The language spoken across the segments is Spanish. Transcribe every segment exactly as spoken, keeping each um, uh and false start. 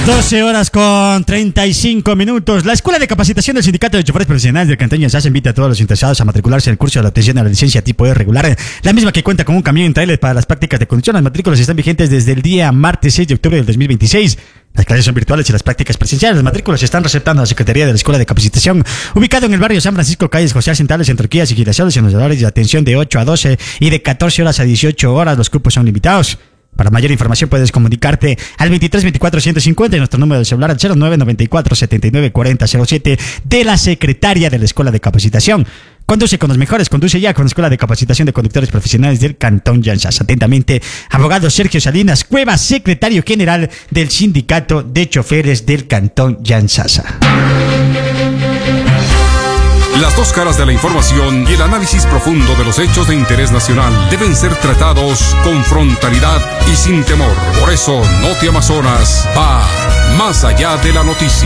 doce horas con treinta y cinco minutos. La Escuela de Capacitación del Sindicato de Choferes Profesionales del Cantón Llanzasa invita a todos los interesados a matricularse en el curso de la obtención de la licencia tipo E regular, la misma que cuenta con un camión en trailer para las prácticas de conducción. Las matrículas están vigentes desde el día martes seis de octubre del dos mil veintiséis. Las clases son virtuales y las prácticas presenciales. Las matrículas se están receptando a la Secretaría de la Escuela de Capacitación, ubicado en el barrio San Francisco, calles José Centrales, entre Orquídeas y Girasoles, en los horarios de atención de ocho a doce y de catorce horas a dieciocho horas. Los cupos son limitados. Para mayor información puedes comunicarte al veintitrés veinticuatro ciento cincuenta y nuestro número de celular al cero nueve noventa y cuatro setenta y nueve cuarenta cero siete de la Secretaria de la Escuela de Capacitación. Conduce con los mejores, conduce ya con la Escuela de Capacitación de Conductores Profesionales del Cantón Llanzasa. Atentamente, abogado Sergio Salinas Cuevas, secretario general del Sindicato de Choferes del Cantón Llanzasa. Las dos caras de la información y el análisis profundo de los hechos de interés nacional deben ser tratados con frontalidad y sin temor. Por eso, Noti Amazonas va más allá de la noticia.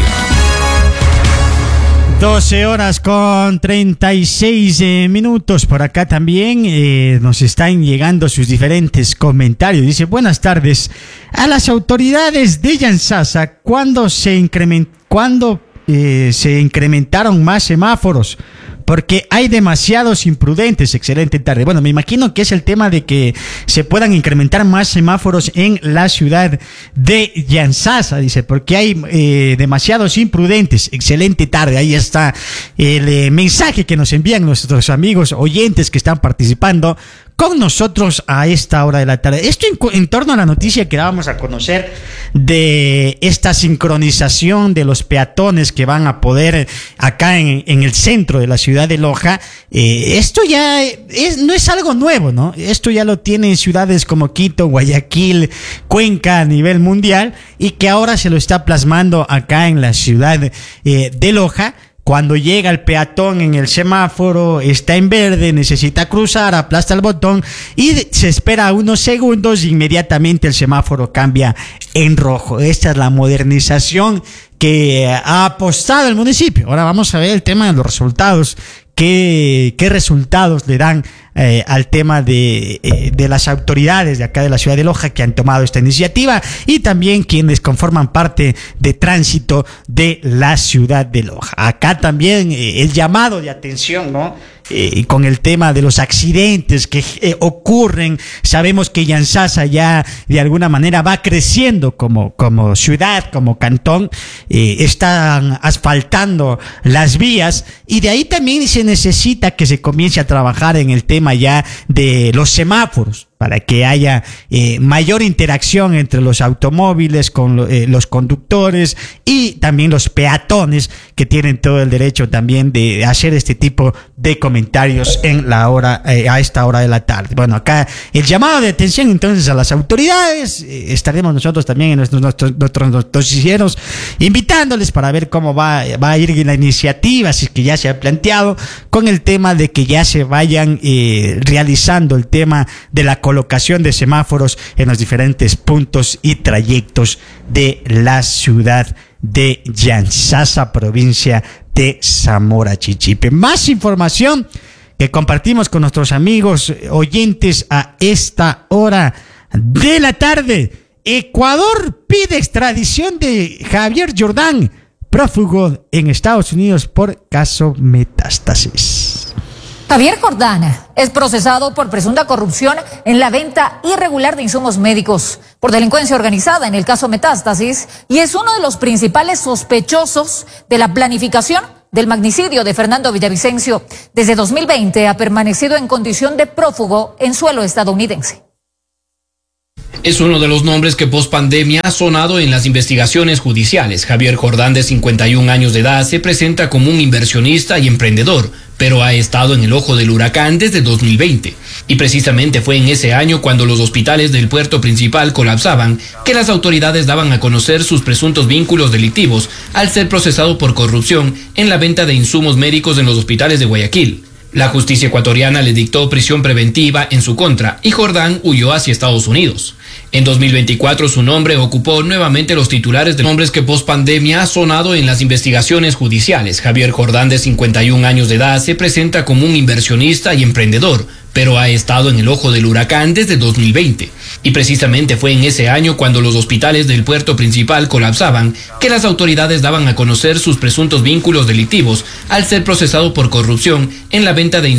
doce horas con treinta y seis eh, minutos. Por acá también eh, nos están llegando sus diferentes comentarios. Dice: buenas tardes a las autoridades de Llanzasa. ¿Cuándo se incrementó? ¿Cuándo Eh, se incrementaron más semáforos? Porque hay demasiados imprudentes. Excelente tarde. Bueno, me imagino que es el tema de que se puedan incrementar más semáforos en la ciudad de Llanzasa, dice, porque hay eh, demasiados imprudentes. Excelente tarde. Ahí está el eh, mensaje que nos envían nuestros amigos oyentes que están participando con nosotros a esta hora de la tarde. Esto en, en torno a la noticia que dábamos a conocer de esta sincronización de los peatones que van a poder acá en, en el centro de la ciudad de Loja. Eh, esto ya es, no es algo nuevo, ¿no? Esto ya lo tienen ciudades como Quito, Guayaquil, Cuenca a nivel mundial, y que ahora se lo está plasmando acá en la ciudad eh, de Loja. Cuando llega el peatón en el semáforo, está en verde, necesita cruzar, aplasta el botón y se espera unos segundos y inmediatamente el semáforo cambia en rojo. Esta es la modernización que ha apostado el municipio. Ahora vamos a ver el tema de los resultados. ¿Qué, qué resultados le dan eh, al tema de, eh, de las autoridades de acá de la ciudad de Loja que han tomado esta iniciativa, y también quienes conforman parte de tránsito de la ciudad de Loja? Acá también eh, el llamado de atención, ¿no? Eh, con el tema de los accidentes que eh, ocurren. Sabemos que Llanzasa ya de alguna manera va creciendo como, como ciudad, como cantón. Eh, están asfaltando las vías, y de ahí también se necesita que se comience a trabajar en el tema ya de los semáforos, para que haya eh, mayor interacción entre los automóviles con lo, eh, los conductores y también los peatones, que tienen todo el derecho también de hacer este tipo de comentarios en la hora eh, a esta hora de la tarde. Bueno, acá el llamado de atención entonces a las autoridades. Eh, estaremos nosotros también en nuestros, nuestros, nuestros noticieros invitándoles para ver cómo va, va a ir la iniciativa, si es que ya se ha planteado, con el tema de que ya se vayan eh, realizando el tema de la colocación de semáforos en los diferentes puntos y trayectos de la ciudad de Llanzasa, provincia de Zamora Chichipe. Más información que compartimos con nuestros amigos oyentes a esta hora de la tarde. Ecuador pide extradición de Javier Jordán, prófugo en Estados Unidos por caso Metástasis. Javier Jordán es procesado por presunta corrupción en la venta irregular de insumos médicos, por delincuencia organizada en el caso Metástasis, y es uno de los principales sospechosos de la planificación del magnicidio de Fernando Villavicencio. Desde dos mil veinte ha permanecido en condición de prófugo en suelo estadounidense. Es uno de los nombres que post pandemia ha sonado en las investigaciones judiciales. Javier Jordán, de cincuenta y un años de edad, se presenta como un inversionista y emprendedor, pero ha estado en el ojo del huracán desde dos mil veinte. Y precisamente fue en ese año, cuando los hospitales del puerto principal colapsaban, que las autoridades daban a conocer sus presuntos vínculos delictivos al ser procesado por corrupción en la venta de insumos médicos en los hospitales de Guayaquil. La justicia ecuatoriana le dictó prisión preventiva en su contra y Jordán huyó hacia Estados Unidos. En dos mil veinticuatro su nombre ocupó nuevamente los titulares de nombres que post pandemia ha sonado en las investigaciones judiciales. Javier Jordán, de cincuenta y un años de edad, se presenta como un inversionista y emprendedor, pero ha estado en el ojo del huracán desde dos mil veinte. Y precisamente fue en ese año cuando los hospitales del puerto principal colapsaban que las autoridades daban a conocer sus presuntos vínculos delictivos al ser procesado por corrupción en la venta de